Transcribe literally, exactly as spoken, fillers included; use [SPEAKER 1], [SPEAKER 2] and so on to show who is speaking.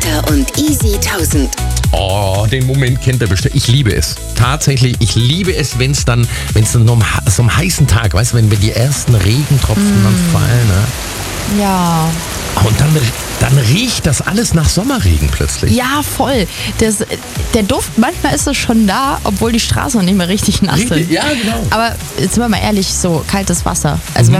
[SPEAKER 1] Peter und Easy tausend.
[SPEAKER 2] Oh, den Moment kennt ihr bestimmt. Ich liebe es. Tatsächlich, ich liebe es, wenn es dann, wenn es dann so, so einem heißen Tag, weißt du, wenn, wenn die ersten Regentropfen mm. dann fallen, ne?
[SPEAKER 3] Ja.
[SPEAKER 2] Und dann, dann riecht das alles nach Sommerregen plötzlich.
[SPEAKER 3] Ja, voll. Das, der Duft, manchmal ist es schon da, obwohl die Straßen noch nicht mehr richtig nass sind.
[SPEAKER 2] Ja, genau.
[SPEAKER 3] Aber jetzt sind wir mal ehrlich, so kaltes Wasser. Also
[SPEAKER 2] mhm.